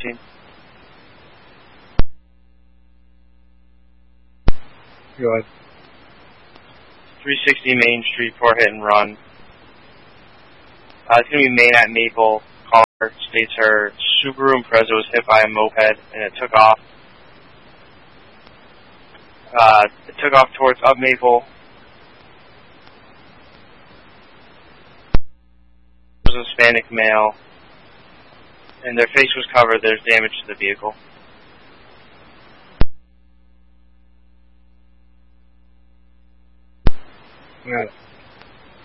scene. Go ahead. 360 Main Street for hit and run. It's going to be Main at Maple. Caller states her Subaru Impreza was hit by a moped and it took off. It took off towards Up Maple. It was a Hispanic male, and their face was covered. There's damage to the vehicle. Yeah.